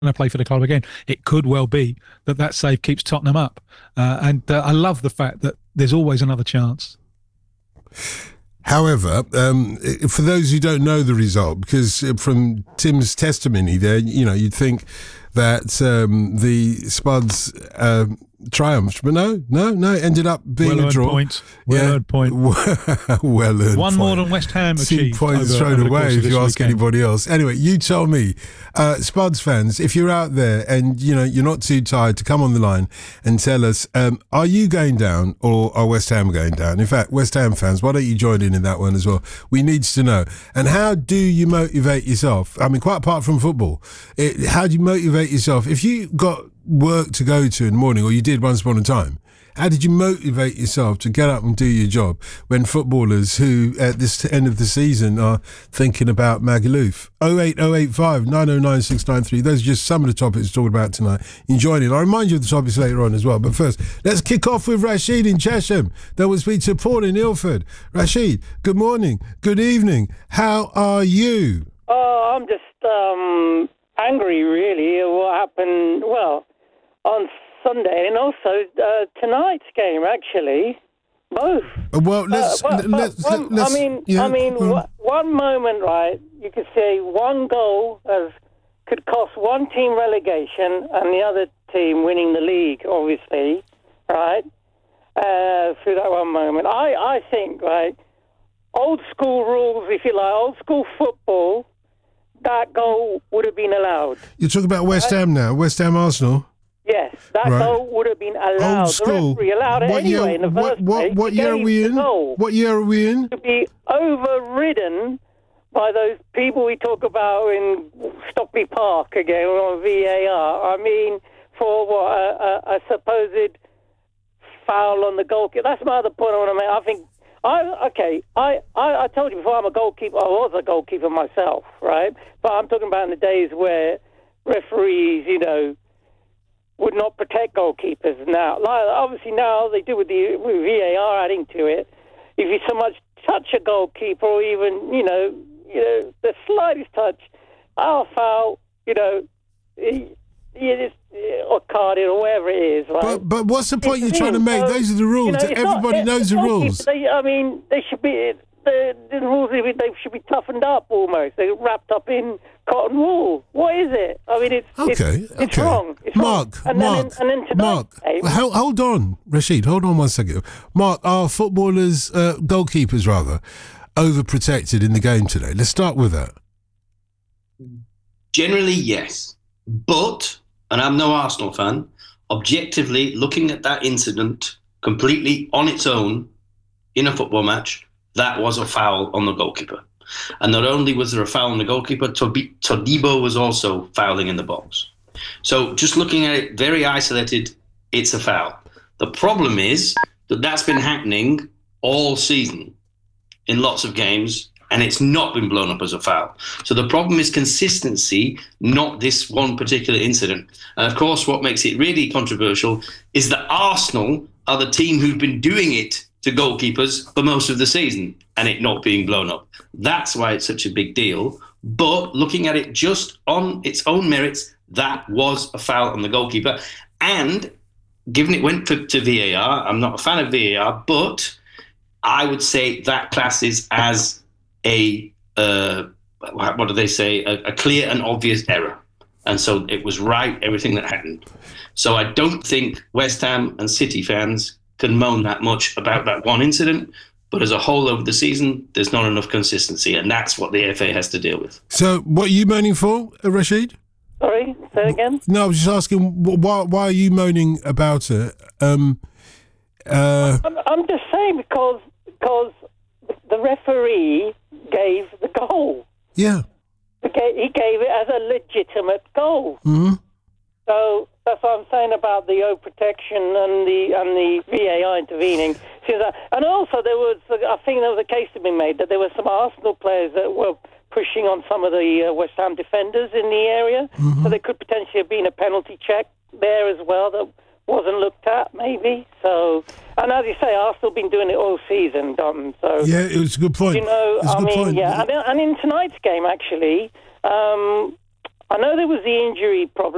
to play for the club again. It could well be that save keeps Tottenham up. And I love the fact that there's always another chance. However, for those who don't know the result, because from Tim's testimony there, you'd think that the Spuds triumphed, but no, it ended up being a draw. Well-earned point. Well-earned One point. more than West Ham achieved. 2 points thrown away if you ask anybody else. Anyway, you tell me, Spuds fans, if you're out there and you're not too tired to come on the line and tell us, are you going down or are West Ham going down? In fact, West Ham fans, why don't you join in that one as well? We need to know. And how do you motivate yourself? I mean, quite apart from football, how do you motivate yourself? If you got work to go to in the morning, or you did once upon a time, how did you motivate yourself to get up and do your job when footballers who at this end of the season are thinking about Magaluf? 08085 909 693. Those are just some of the topics to talk about tonight. Enjoy it. I'll remind you of the topics later on as well. But first, let's kick off with Rashid in Chesham. Then we'll speak to Paul in Ilford. Rashid, good morning, good evening. How are you? Oh, I'm just angry, really, at what happened, on Sunday and also tonight's game, actually. Both. Well, one moment, right, you could say one goal could cost one team relegation and the other team winning the league, obviously, right, through that one moment. I think, right, old school rules, if you like, old school football, that goal would have been allowed. You're talking about West Ham now, West Ham Arsenal? Yes, that goal would have been allowed. Old school. The referee allowed it anyway in the first place. What year are we in? What year are we in? To be overridden by those people we talk about in Stockley Park again on VAR. I mean, for what, a supposed foul on the goalkeeper. That's my other point I want to make. I think, I told you before, I'm a goalkeeper. I was a goalkeeper myself, right? But I'm talking about in the days where referees, would not protect goalkeepers now. Obviously now they do with VAR adding to it. If you so much touch a goalkeeper or even, the slightest touch, I'll foul, or carded or whatever it is, right? But what's the point you're trying to make? Those are the rules. Everybody knows the rules. They should be... The rules, they should be toughened up almost. They're wrapped up in cotton wool. What is it? I mean, it's wrong. It's Mark, wrong. Hold on, Rashid, hold on 1 second. Mark, are footballers, goalkeepers rather, overprotected in the game today? Let's start with that. Generally, yes. But, and I'm no Arsenal fan, objectively looking at that incident completely on its own in a football match, that was a foul on the goalkeeper. And not only was there a foul on the goalkeeper, Todibo was also fouling in the box. So just looking at it very isolated, it's a foul. The problem is that that's been happening all season in lots of games, and it's not been blown up as a foul. So the problem is consistency, not this one particular incident. And of course, what makes it really controversial is that Arsenal are the team who've been doing it to goalkeepers for most of the season and it not being blown up. That's why it's such a big deal. But looking at it just on its own merits, that was a foul on the goalkeeper. And given it went to VAR, I'm not a fan of VAR, but I would say that classes as a clear and obvious error. And so it was right, everything that happened. So I don't think West Ham and City fans can moan that much about that one incident, but as a whole over the season, there's not enough consistency, and that's what the FA has to deal with. So what are you moaning for, Rashid? Sorry, say again? No, I was just asking, why are you moaning about it? I'm just saying because the referee gave the goal. Yeah. He gave it as a legitimate goal. Mm-hmm. So that's what I'm saying about the protection and the VAR intervening. And also I think there was a case to be made that there were some Arsenal players that were pushing on some of the West Ham defenders in the area. Mm-hmm. So there could potentially have been a penalty check there as well that wasn't looked at, maybe. So, and as you say, Arsenal have been doing it all season, Don. So yeah, it was a good point. Point. Yeah, and in tonight's game, actually, I know there was the injury problem.